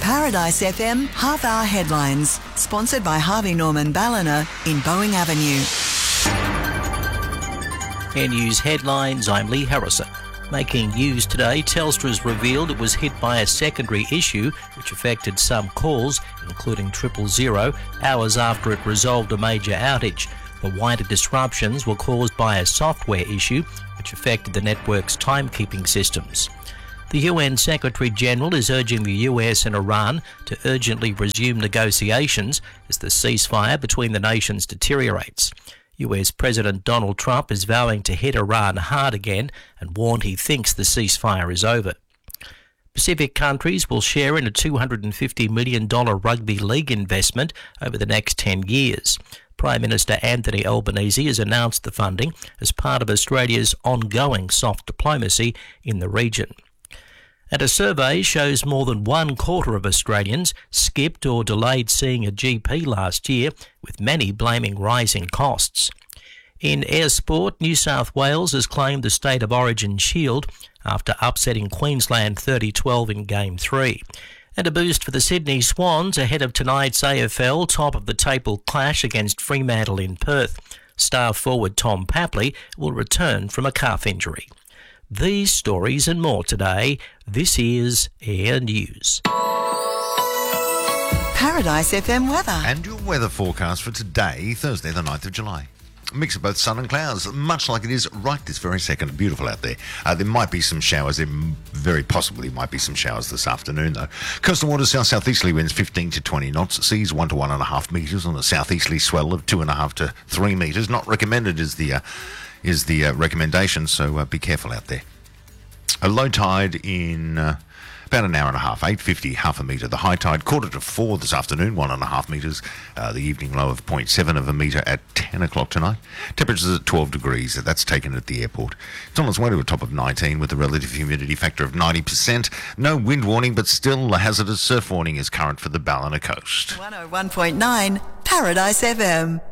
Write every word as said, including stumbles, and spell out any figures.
Paradise F M half-hour headlines, sponsored by Harvey Norman Ballina in Boeing Avenue. Air News headlines, I'm Lee Harrison. Making news today, Telstra's revealed it was hit by a secondary issue which affected some calls, including triple zero, hours after it resolved a major outage. The wider disruptions were caused by a software issue which affected the network's timekeeping systems. The U N Secretary-General is urging the U S and Iran to urgently resume negotiations as the ceasefire between the nations deteriorates. U S President Donald Trump is vowing to hit Iran hard again and warned he thinks the ceasefire is over. Pacific countries will share in a two hundred fifty million dollars rugby league investment over the next ten years. Prime Minister Anthony Albanese has announced the funding as part of Australia's ongoing soft diplomacy in the region. And a survey shows more than one quarter of Australians skipped or delayed seeing a G P last year, with many blaming rising costs. In air sport, New South Wales has claimed the State of Origin shield after upsetting Queensland thirty twelve in Game three. And a boost for the Sydney Swans ahead of tonight's A F L top of the table clash against Fremantle in Perth. Star forward Tom Papley will return from a calf injury. These stories and more today. This is Air News. Paradise F M weather. And your weather forecast for today, Thursday the ninth of July. A mix of both sun and clouds, much like it is right this very second. Beautiful out there. Uh, there might be some showers. There very possibly might be some showers this afternoon, though. Coastal waters, south-southeasterly winds fifteen to twenty knots. Seas one to one and a half metres on a southeasterly swell of two and a half to three metres. Not recommended is the... Uh, is the uh, recommendation, so uh, be careful out there. A low tide in uh, about an hour and a half, eight fifty, half a metre. The high tide, quarter to four this afternoon, one and a half metres. Uh, the evening low of zero point seven of a metre at ten o'clock tonight. Temperatures at twelve degrees. That's taken at the airport. It's on its way to a top of nineteen with a relative humidity factor of ninety percent. No wind warning, but still a hazardous surf warning is current for the Ballina coast. one oh one point nine Paradise F M.